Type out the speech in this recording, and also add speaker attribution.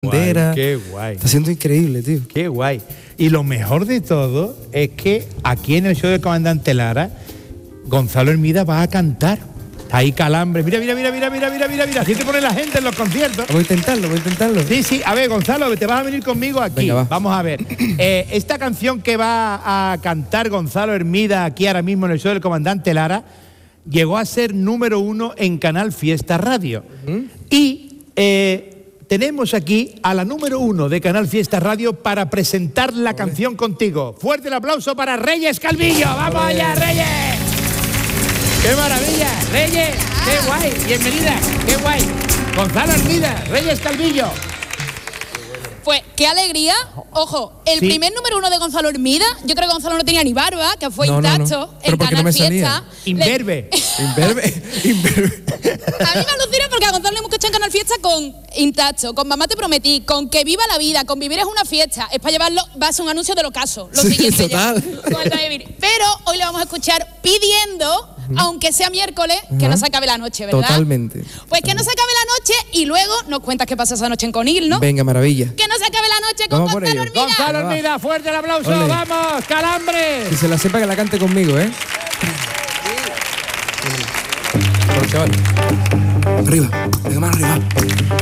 Speaker 1: Bandera.
Speaker 2: Qué guay.
Speaker 1: Está siendo increíble, tío.
Speaker 2: Qué guay. Y lo mejor de todo es que aquí en el show del Comandante Lara, Gonzalo Hermida va a cantar. Está ahí Calambre. Mira. Así te pone la gente en los conciertos.
Speaker 1: Voy a intentarlo.
Speaker 2: Sí. A ver, Gonzalo, te vas a venir conmigo aquí.
Speaker 1: Venga, va.
Speaker 2: Vamos a ver. Esta canción que va a cantar Gonzalo Hermida aquí ahora mismo en el show del Comandante Lara llegó a ser número 1 en Canal Fiesta Radio. Y tenemos aquí a la número 1 de Canal Fiesta Radio para presentar la canción contigo. Fuerte el aplauso para Reyes Calvillo. ¡Vamos allá, Reyes! ¡Qué maravilla! ¡Reyes! ¡Qué guay! ¡Bienvenida! ¡Qué guay! Gonzalo Hermida, Reyes Calvillo.
Speaker 3: Pues qué alegría. Ojo, el primer número 1 de Gonzalo Hermida, yo creo que Gonzalo no tenía ni barba, que fue intacto en Canal Fiesta.
Speaker 2: Imberbe.
Speaker 3: A mí me alucina porque a Gonzalo le hemos escuchado en Canal Fiesta con intacto, con Mamá te prometí, con Que viva la vida, con Vivir es una fiesta. Es para llevarlo, va a ser un anuncio del ocaso. Lo siguiente
Speaker 1: total.
Speaker 3: Pero hoy le vamos a escuchar pidiendo, aunque sea miércoles, que no se acabe la noche, ¿verdad?
Speaker 1: Totalmente.
Speaker 3: Pues que no se acabe la noche y luego nos cuentas qué pasó esa noche en Conil, ¿no?
Speaker 1: Venga, maravilla.
Speaker 3: Que no se acabe la noche con
Speaker 1: Vamos por
Speaker 3: Gonzalo
Speaker 1: ello.
Speaker 3: Hermida.
Speaker 2: Gonzalo Hermida, fuerte el aplauso.
Speaker 1: Ole.
Speaker 2: ¡Vamos, Calambre!
Speaker 1: Que se la sepa que la cante conmigo, ¿eh? Arriba, venga más arriba.